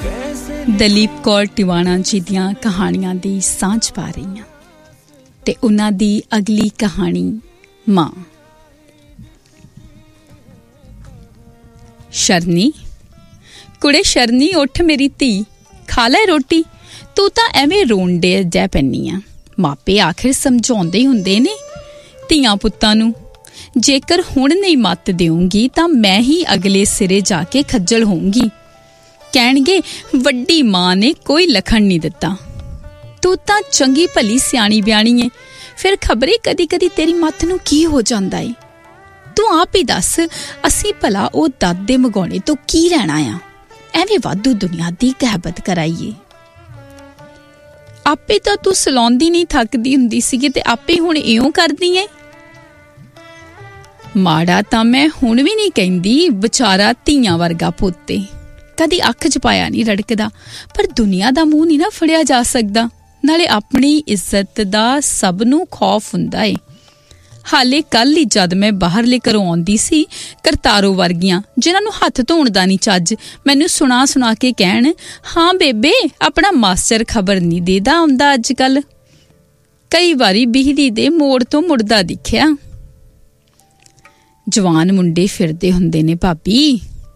ਦਲੀਪ ਕੌਰ ਟਿਵਾਣਾ ਜੀ ਦੀਆਂ ਕਹਾਣੀਆਂ ਦੀ ਸਾਂਝ ਪਾ ਰਹੀ ਹਾਂ ਤੇ ਉਹਨਾਂ ਦੀ ਅਗਲੀ ਕਹਾਣੀ ਮਾਂ। ਸ਼ਰਨੀ, ਕੁੜੇ ਸ਼ਰਨੀ, ਉੱਠ ਮੇਰੀ ਧੀ, ਖਾ ਲੈ ਰੋਟੀ। ਤੂੰ ਤਾਂ ਐਵੇਂ ਰੋਣ ਡੇ ਜੈ ਪੈਂਦੀ ਆ। ਮਾਪੇ ਆਖਿਰ ਸਮਝਾਉਂਦੇ ਹੁੰਦੇ ਨੇ ਧੀਆਂ ਪੁੱਤਾਂ ਨੂੰ, ਜੇਕਰ ਹੁਣ ਨਹੀਂ ਮੱਤ ਦੇਊਂਗੀ ਤਾਂ ਮੈਂ ਹੀ ਅਗਲੇ ਸਿਰੇ ਜਾ ਕੇ ਖੱਜਲ ਹੋਊਂਗੀ। ਕਹਿਣਗੇ ਵੱਡੀ ਮਾਂ ਨੇ ਕੋਈ ਲਖਣ ਨਹੀਂ ਦਿੱਤਾ। ਤੂੰ ਤਾਂ ਚੰਗੀ ਭਲੀ ਸਿਆਣੀ ਬਿਆਣੀ ਏ, ਫਿਰ ਖਬਰੇ ਕਦੀ ਕਦੀ ਤੇਰੀ ਮੱਤ ਨੂੰ ਕੀ ਹੋ ਜਾਂਦਾ ਏ। ਤੂੰ ਆਪ ਹੀ ਦੱਸ, ਅਸੀਂ ਭਲਾ ਉਹ ਦਾਦੇ ਮਗਾਉਣੇ ਤੋਂ ਕੀ ਲੈਣਾ ਆ? ਐਵੇਂ ਵਾਧੂ ਦੁਨੀਆ ਦੀ ਕਹਿਬਤ ਕਰਾਈਏ। ਆਪੇ ਤਾਂ ਤੂੰ ਸਲਾਉਂਦੀ ਨਹੀਂ ਥੱਕਦੀ ਹੁੰਦੀ ਸੀਗੀ ਤੇ ਆਪੇ ਹੁਣ ਇਉਂ ਕਰਦੀ ਏ। ਮਾੜਾ ਤਾਂ ਮੈਂ ਹੁਣ ਵੀ ਨਹੀਂ ਕਹਿੰਦੀ, ਵਿਚਾਰਾ ਧੀਆਂ ਵਰਗਾ ਪੁੱਤ ਏ, ਕਦੀ ਅੱਖ ਚ ਪਾਇਆ ਨਹੀਂ ਰੜਕਦਾ। ਪਰ ਦੁਨੀਆ ਦਾ ਮੂੰਹ ਨਹੀਂ ਨਾ ਫੜਿਆ ਜਾ ਸਕਦਾ, ਨਾਲੇ ਆਪਣੀ ਇੱਜ਼ਤ ਦਾ ਸਭ ਨੂੰ ਖੌਫ ਹੁੰਦਾ ਏ। ਹਾਲੇ ਕੱਲ ਹੀ ਜਦ ਮੈਂ ਬਾਹਰਲੇ ਘਰੋਂ ਆਉਂਦੀ ਸੀ, ਕਰਤਾਰੋ ਵਰਗੀਆਂ ਜਿਨ੍ਹਾਂ ਨੂੰ ਹੱਥ ਧੋਣ ਦਾ ਨਹੀਂ ਚੱਜ, ਮੈਨੂੰ ਸੁਣਾ ਸੁਣਾ ਕੇ ਕਹਿਣ, ਹਾਂ ਬੇਬੇ ਆਪਣਾ ਮਾਸਟਰ ਖਬਰ ਨਹੀਂ ਦੇਦਾ ਆਉਂਦਾ ਅੱਜ ਕੱਲ। ਕਈ ਵਾਰੀ ਬਿਜਲੀ ਦੇ ਮੋੜ ਤੋਂ ਮੁੜਦਾ ਦਿਖਿਆ। ਜਵਾਨ ਮੁੰਡੇ ਫਿਰਦੇ ਹੁੰਦੇ ਨੇ ਭਾਬੀ।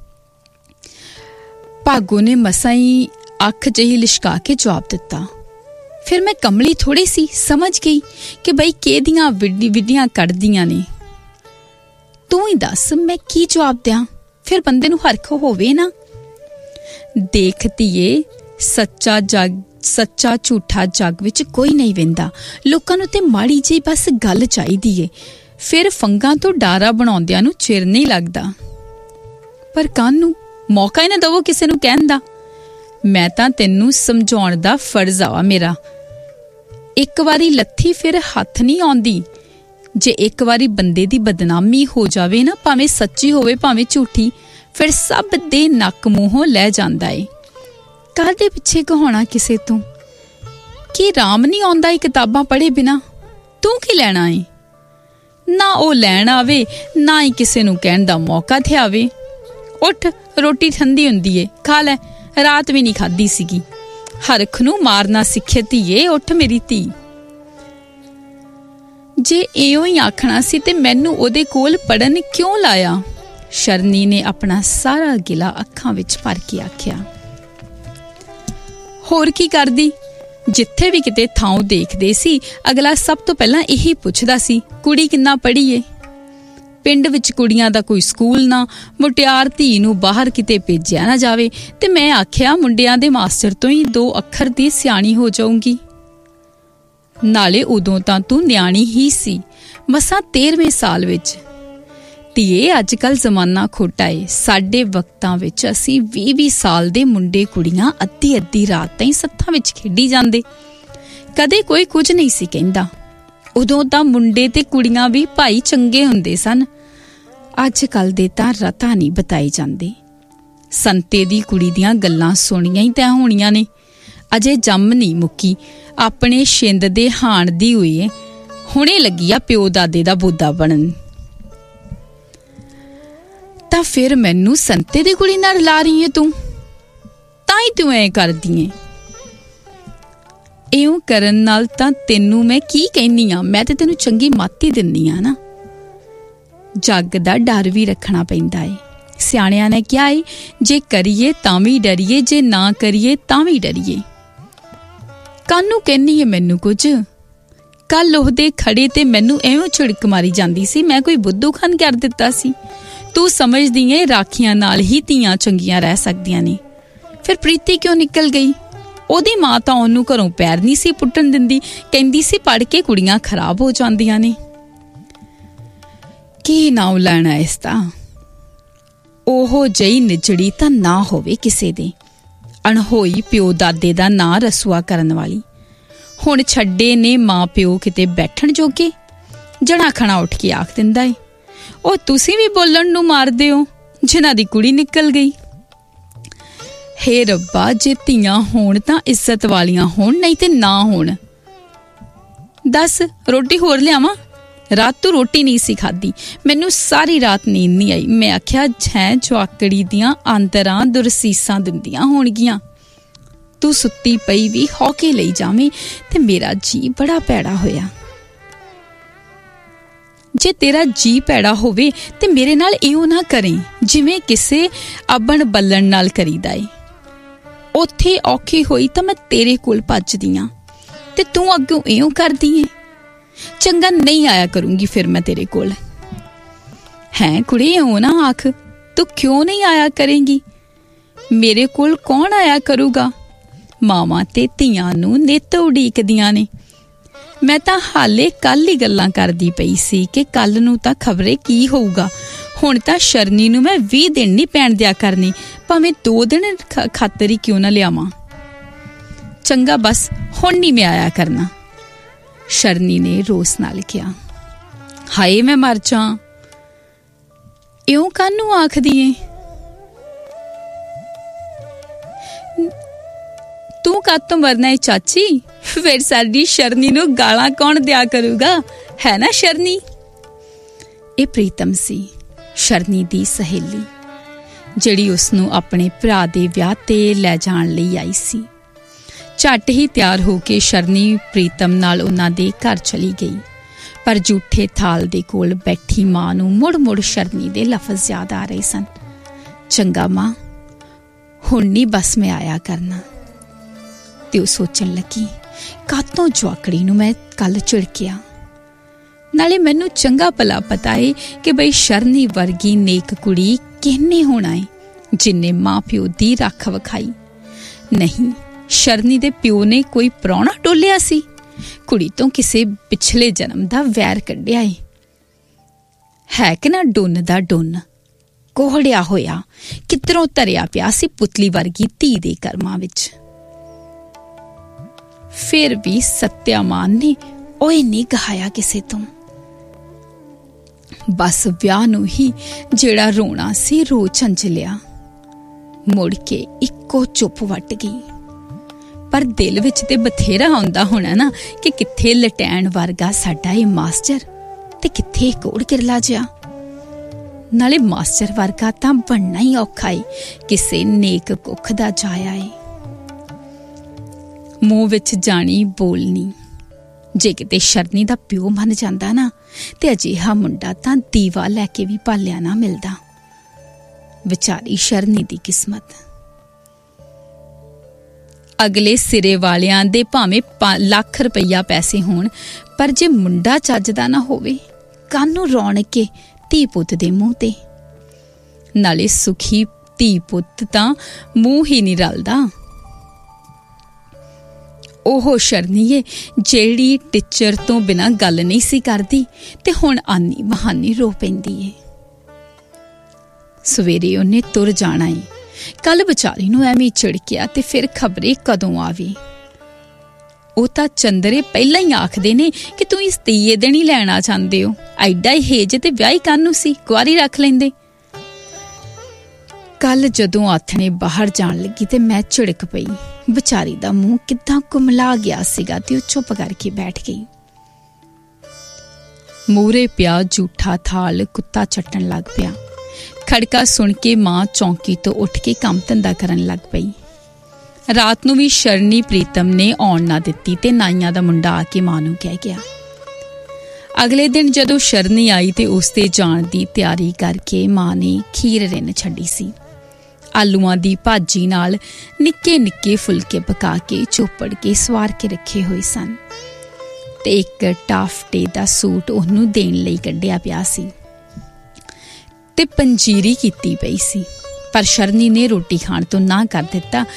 ਭਾਗੋ ਨੇ ਮਸਾਂ ਹੀ ਅੱਖ ਜਿਹੀ ਲਿਸ਼ਕਾ ਕੇ ਜਵਾਬ ਦਿੱਤਾ। ਫਿਰ ਮੈਂ ਕਮਲੀ ਥੋੜੀ ਸੀ, ਸਮਝ ਗਈ ਕਿ ਬਈ ਕਿਹਦੀਆਂ ਵਿੱਡੀਆਂ ਕੱਢਦੀਆਂ ਨੇ। ਤੂੰ ਹੀ ਦੱਸ ਮੈਂ ਕੀ ਜਵਾਬ ਦਿਆਂ, ਫਿਰ ਬੰਦੇ ਨੂੰ ਹਰਖ ਹੋਵੇ ਨਾ। ਦੇਖ ਧੀਏ, ਸੱਚਾ ਝੂਠਾ ਜੱਗ ਵਿੱਚ ਕੋਈ ਨਹੀਂ ਵਹਿੰਦਾ। ਲੋਕਾਂ ਨੂੰ ਤੇ ਮਾੜੀ ਜਿਹੀ ਬਸ ਗੱਲ ਚਾਹੀਦੀ ਏ, ਫਿਰ ਫੰਗਾਂ ਤੋਂ ਡਾਰਾ ਬਣਾਉਂਦਿਆਂ ਨੂੰ ਚਿਰ ਨਹੀਂ ਲੱਗਦਾ। ਪਰ ਕਾਹਨੂੰ ਮੌਕਾ ਹੀ ਨਾ ਦਵੋ ਕਿਸੇ ਨੂੰ ਕਹਿਣ ਦਾ। ਮੈਂ ਤਾਂ ਤੈਨੂੰ ਸਮਝਾਉਣ ਦਾ ਫਰਜ਼ ਆ ਮੇਰਾ। ਇੱਕ ਵਾਰੀ ਲੱਥੀ ਫਿਰ ਹੱਥ ਨਹੀਂ ਆਉਂਦੀ। ਜੇ ਇੱਕ ਵਾਰੀ ਬੰਦੇ ਦੀ ਬਦਨਾਮੀ ਹੋ ਜਾਵੇ ਨਾ, ਭਾਵੇਂ ਸੱਚੀ ਹੋਵੇ ਭਾਵੇਂ ਝੂਠੀ, ਫਿਰ ਸਭ ਦੇ ਨੱਕ ਮੂੰਹੋਂ ਲੈ ਜਾਂਦਾ ਏ। ਕਾਹਦੇ ਪਿੱਛੇ ਕਹਾਉਣਾ ਕਿਸੇ ਤੋਂ? ਕੀ ਰਾਮ ਨਹੀਂ ਆਉਂਦਾ ਏ ਕਿਤਾਬਾਂ ਪੜ੍ਹੇ ਬਿਨਾਂ? ਤੂੰ ਕੀ ਲੈਣਾ ਏ? ਨਾ ਉਹ ਲੈਣ ਆਵੇ, ਨਾ ਹੀ ਕਿਸੇ ਨੂੰ ਕਹਿਣ ਦਾ ਮੌਕਾ ਤੇ ਆਵੇ। ਉੱਠ, ਰੋਟੀ ਠੰਡੀ ਹੁੰਦੀ ਏ, ਖਾ ਲੈ। ਰਾਤ ਵੀ ਨਹੀਂ ਖਾਧੀ ਸੀਗੀ। ਹਰਖ ਨੂੰ ਮਾਰਨਾ ਸਿੱਖੇ ਧੀਏ, ਉੱਠ ਮੇਰੀ ਧੀ। ਜੇ ਇਉਂ ਹੀ ਆਖਣਾ ਸੀ ਤੇ ਮੈਨੂੰ ਉਹਦੇ ਕੋਲ ਪੜਨ ਕਿਉਂ ਲਾਇਆ? ਸ਼ਰਨੀ ਨੇ ਆਪਣਾ ਸਾਰਾ ਗਿਲਾ ਅੱਖਾਂ ਵਿੱਚ ਭਰ ਕੇ ਆਖਿਆ। ਹੋਰ ਕੀ ਕਰਦੀ? ਜਿੱਥੇ ਵੀ ਕਿਤੇ ਥਾਂ ਦੇਖਦੇ ਸੀ, ਅਗਲਾ ਸਭ ਤੋਂ ਪਹਿਲਾਂ ਇਹੀ ਪੁੱਛਦਾ ਸੀ, ਕੁੜੀ ਕਿੰਨਾ ਪੜ੍ਹੀ ਏ? ਪਿੰਡ ਵਿੱਚ ਕੁੜੀਆਂ ਦਾ ਕੋਈ ਸਕੂਲ ਨਾ, ਮੁਟਿਆਰ ਧੀ ਨੂੰ ਬਾਹਰ ਕਿਤੇ ਭੇਜਿਆ ਨਾ ਜਾਵੇ। ਤੇ ਮੈਂ ਆਖਿਆ ਮੁੰਡਿਆਂ ਦੇ ਮਾਸਟਰ ਤੋਂ ਹੀ 2 ਅੱਖਰ ਦੀ ਸਿਆਣੀ ਹੋ ਜਾਊਂਗੀ। ਨਾਲੇ ਉਦੋਂ ਤਾਂ ਤੂੰ ਨਿਆਣੀ ਹੀ ਸੀ, ਮਸਾਂ 13ਵੇਂ ਸਾਲ ਵਿੱਚ। ਧੀਏ ਅੱਜ ਕੱਲ ਜ਼ਮਾਨਾ ਖੋਟਾ ਏ। ਸਾਡੇ ਵਕਤਾਂ ਵਿੱਚ ਅਸੀਂ 20-20 ਸਾਲ ਦੇ ਮੁੰਡੇ ਕੁੜੀਆਂ ਅੱਧੀ ਰਾਤ ਤਾਈਂ ਸੱਥਾਂ ਵਿੱਚ ਖੇਡੀ ਜਾਂਦੇ, ਕਦੇ ਕੋਈ ਕੁਝ ਨਹੀਂ ਸੀ ਕਹਿੰਦਾ। ਉਦੋਂ ਤਾਂ ਮੁੰਡੇ ਤੇ ਕੁੜੀਆਂ ਵੀ ਭਾਈ ਚੰਗੇ ਹੁੰਦੇ ਸਨ। ਅੱਜ ਕੱਲ ਦੇ ਤਾਂ ਰਤਾ ਨਹੀਂ ਬਤਾਏ ਜਾਂਦੇ। ਸੰਤੇ ਦੀ ਕੁੜੀ ਦੀਆਂ ਗੱਲਾਂ ਸੁਣੀਆਂ ਹੀ ਤੈਅ ਹੋਣੀਆਂ ਨੇ। ਅਜੇ ਜੰਮ ਨਹੀਂ ਮੁੱਕੀ, ਆਪਣੇ ਛਿੰਦ ਦੇ ਹਾਣ ਦੀ ਹੋਈ ਏ, ਹੁਣੇ ਲੱਗੀ ਆ ਪਿਓ ਦਾਦੇ ਦਾ ਬੋਦਾ ਬਣਨ। ਤਾਂ ਫਿਰ ਮੈਨੂੰ ਸੰਤੇ ਦੀ ਕੁੜੀ ਨਾਲ ਲਾ ਰਹੀ ਏ ਤੂੰ? ਤਾਂ ਹੀ ਤੂੰ ਐ ਕਰਦੀ ਏ। ਇਉਂ ਕਰਨ ਨਾਲ ਤਾਂ ਤੈਨੂੰ ਮੈਂ ਕੀ ਕਹਿੰਦੀ ਆ? ਮੈਂ ਤੇ ਤੈਨੂੰ ਚੰਗੀ ਮੱਤ ਹੀ ਦਿੰਦੀ ਆ ਨਾ। ਜੱਗ ਦਾ ਡਰ ਵੀ ਰੱਖਣਾ ਪੈਂਦਾ ਏ। ਸਿਆਣਿਆਂ ਨੇ ਕਿਹਾ ਏ, ਜੇ ਕਰੀਏ ਤਾਂ ਵੀ ਡਰੀਏ, ਜੇ ਨਾ ਕਰੀਏ ਤਾਂ ਵੀ ਡਰੀਏ। ਕਾਹਨੂੰ ਕਹਿੰਦੀ ਏ ਮੈਨੂੰ ਕੁਝ? ਕੱਲ ਉਹਦੇ ਖੜੇ ਤੇ ਮੈਨੂੰ ਐਵੇਂ ਝਿੜਕ ਮਾਰੀ ਜਾਂਦੀ ਸੀ, ਮੈਂ ਕੋਈ ਬੁੱਧੂ ਖਾਨ ਕਰ ਦਿੱਤਾ ਸੀ? ਤੂੰ ਸਮਝਦੀ ਏ ਰਾਖੀਆਂ ਨਾਲ ਹੀ ਧੀਆਂ ਚੰਗੀਆਂ ਰਹਿ ਸਕਦੀਆਂ ਨੇ। ਫਿਰ ਪ੍ਰੀਤੀ ਕਿਉਂ ਨਿਕਲ ਗਈ? ਉਹਦੀ ਮਾਂ ਤਾਂ ਉਹਨੂੰ ਘਰੋਂ ਪੈਰ ਨਹੀਂ ਸੀ ਪੁੱਟਣ ਦਿੰਦੀ, ਕਹਿੰਦੀ ਸੀ ਪੜ੍ਹ ਕੇ ਕੁੜੀਆਂ ਖਰਾਬ ਹੋ ਜਾਂਦੀਆਂ ਨੇ। ਕੀ ਨਾਮ ਲੈਣਾ ਇਸ ਦਾ? ਉਹੋ ਜਿਹੀ ਨਿਜੜੀ ਤਾਂ ਨਾ ਹੋਵੇ ਕਿਸੇ ਦੇ। ਅਣਹੋਈ ਪਿਓ ਦਾਦੇ ਦਾ ਨਾਂ ਰਸੂਆ ਕਰਨ ਵਾਲੀ। ਹੁਣ ਛੱਡੇ ਨੇ ਮਾਂ ਪਿਓ ਕਿਤੇ ਬੈਠਣ ਜੋਗੇ? ਜਣਾ ਖਣਾ ਉੱਠ ਕੇ ਆਖ ਦਿੰਦਾ ਏ, ਉਹ ਤੁਸੀਂ ਵੀ ਬੋਲਣ ਨੂੰ ਮਾਰਦੇ ਹੋ ਜਿਨ੍ਹਾਂ ਦੀ ਕੁੜੀ ਨਿਕਲ ਗਈ। ਹੇ ਰੱਬਾ, ਜੇ ਧੀਆਂ ਹੋਣ ਤਾਂ ਇੱਜ਼ਤ ਵਾਲੀਆਂ ਹੋਣ, ਨਹੀਂ ਤੇ ਨਾ ਹੋਣ। ਦੱਸ ਰੋਟੀ ਹੋਰ ਲਿਆਵਾਂ? ਰਾਤ ਤੋਂ ਰੋਟੀ ਨਹੀਂ ਸੀ ਖਾਧੀ, ਮੈਨੂੰ ਸਾਰੀ ਰਾਤ ਨੀਂਦ ਨਹੀਂ ਆਈ। ਮੈਂ ਆਖਿਆ ਜਵਾਕੜੀ ਦੀਆਂ ਆਂਦਰਾਂ ਦੁਰਸੀਸਾਂ ਦਿੰਦੀਆਂ ਹੋਣਗੀਆਂ। तू सुत्ती पई भी हौके लई जावें ते मेरा जी बड़ा भैड़ा होया। जे तेरा जी भैड़ा होवे ते मेरे नाल इउं ना करें जिवें किसे अबन बल्लण नाल करीदा ए। उत्थे औखी होई तां मैं तेरे कोल भजदी आं ते तू अग्गों इउं करदी ऐ। चंगा नहीं आया करूंगी फिर मैं तेरे कोल। हैं कुड़े इउं ना आख, तू क्यों नहीं आया करेंगी? मेरे कोल कौन आया करूगा? मावां ते धीआं नूं नित उडीकदियां ने। मैं तां हाले कल ही गल्लां करदी पई सी कि कल नूं तां खबरे की होऊगा। हुण तां शरनी नूं मैं 20 दिन नहीं पैण दिया करनी, भावें 2 दिन खातर ही क्यों ना लियावां। चंगा बस हुण नहीं मैं आया करना, शरनी ने रोस नाल कहा। हाय मैं मर जा, इउं कानू आखदी ऐ? तू कातों मरना है चाची? फिर साडी शरनी नूं गालां कौन दिया करूगा, है ना शरनी? ये प्रीतम सी, शरनी दी सहेली, जिहड़ी उसनूं अपने भरा दे विआह ते लै जाण लई आई सी। झट ही तैयार हो के शरनी प्रीतम नाल उन्हां दे घर चली गई, पर झूठे थाल दे कोल बैठी मां नूं मुड़ मुड़ शरनी दे लफज याद आ रहे सन। चंगा मां, हुण नहीं बस मैं आया करना। ते ओह सोचण लगी, कातों जवाकड़ी नूं मैं कल झिड़किया। नाले मैनूं चंगा भला पता है कि बई शरनी वर्गी नेक कुड़ी किहने होना है जिन्ने मां प्यो दी रख विखाई। नहीं, शरनी दे प्यो ने कोई प्राहुणा टोलिया सी, कुड़ी तो किसे पिछले जन्म दा वैर कढ़िया है कि ना डुन्न दा डुन्न, कोहड़िया होया किधरों धरिया पिया सी पुतली वर्गी धी दे कर्मां विच। फिर भी सत्यामान ने ओए नहीं गहाया किसे तो। बस विआह नूं ही जेड़ा रोना सी रो झंझलिया, मुड़ के इक्को चुप वट गई। पर दिल विच ते बथेरा आउंदा होना ना कि किथे लटैण वर्गा साडा ए मास्टर ते किथे कोड़ किरला जिहा। नाले मास्टर वर्गा तां बनना ही औखा है, किसे नेक कुख दा जाया है। मूँह विच जानी बोलनी, जे किते शरनी दा प्यो मन जांदा ना ते अजिहा मुंडा तां दीवा लैके भी भालिया ना मिलदा। विचारी शरनी दी किस्मत। अगले सिरे वालियां दे भावें लाख रुपया पैसे होण, पर जे मुंडा चजदा ना होवे, कानू रौणक के धी पुत्त दे मूँह ते। नाले सुखी धी पुत्त तां मूँह ही नहीं रलदा। ओह शरनी है जेड़ी टिचर तो बिना गल नहीं सी करदी ते हुण आनी बहानी रो पैंदी है। सवेरे उन्हें तुर जाना है, कल विचारी नूं एवें झिड़किया ते फिर खबरे कदों आवे। ਉਹ ਤਾਂ ਚੰਦਰੇ ਪਹਿਲਾਂ ਹੀ ਆਖਦੇ ਨੇ ਕਿ ਤੂੰ ਇਸ ਤੀਏ ਦਿਨ ਹੀ ਲੈਣਾ ਚਾਹੁੰਦੇ ਹੋ, ਐਡਾ ਹੀ ਹੇਜ ਤੇ ਵਿਆਹ ਹੀ ਕਾਹਨੂੰ ਸੀ, ਕੁਆਰੀ ਰੱਖ ਲੈਂਦੇ। ਕੱਲ ਜਦੋਂ ਆਥਣੇ ਬਾਹਰ ਜਾਣ ਲੱਗੀ ਤੇ ਮੈਂ ਝਿੜਕ ਪਈ। ਵਿਚਾਰੀ ਦਾ ਮੂੰਹ ਕਿੱਦਾਂ ਕੁਮਲਾ ਗਿਆ ਸੀਗਾ ਤੇ ਉਹ ਚੁੱਪ ਕਰਕੇ ਬੈਠ ਗਈ। ਮੂਹਰੇ ਪਿਆ ਝੂਠਾ ਥਾਲ ਕੁੱਤਾ ਚੱਟਣ ਲੱਗ ਪਿਆ। ਖੜਕਾ ਸੁਣ ਕੇ ਮਾਂ ਚੌਂਕੀ ਤੋਂ ਉੱਠ ਕੇ ਕੰਮ ਧੰਦਾ ਕਰਨ ਲੱਗ ਪਈ। ਰਾਤ ਨੂੰ ਵੀ ਸ਼ਰਨੀ ਪ੍ਰੀਤਮ ਨੇ ਆਉਣ ਨਾ ਦਿੱਤੀ ਤੇ ਨਾਈਆਂ ਦਾ ਮੁੰਡਾ ਆ ਕੇ ਮਾਂ ਨੂੰ ਕਹਿ ਗਿਆ। ਅਗਲੇ ਦਿਨ ਜਦੋਂ ਸ਼ਰਨੀ ਆਈ ਤੇ ਉਸ ਤੇ ਜਾਣ ਦੀ ਤਿਆਰੀ ਕਰਕੇ ਮਾਂ ਨੇ ਖੀਰ ਰਿੰਨ ਛੱਡੀ ਸੀ। ਆਲੂਆਂ ਦੀ ਭਾਜੀ ਨਾਲ ਨਿੱਕੇ ਨਿੱਕੇ ਫੁਲਕੇ ਪਕਾ ਕੇ ਚੋਪੜ ਕੇ ਸਵਾਰ ਕੇ ਰੱਖੇ ਹੋਏ ਸਨ ਤੇ ਇੱਕ ਟਾਫਟੇ ਦਾ ਸੂਟ ਉਹਨੂੰ ਦੇਣ ਲਈ ਕੱਢਿਆ ਪਿਆ ਸੀ ਤੇ ਪੰਜੀਰੀ ਕੀਤੀ ਪਈ ਸੀ। ਪਰ ਸ਼ਰਨੀ ਨੇ ਰੋਟੀ ਖਾਣ ਤੋਂ ਨਾ ਕਰ ਦਿੱਤਾ